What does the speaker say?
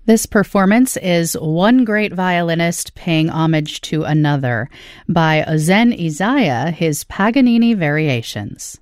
This performance is One Great Violinist Paying Homage to Another by Ozen Isaiah, his Paganini Variations.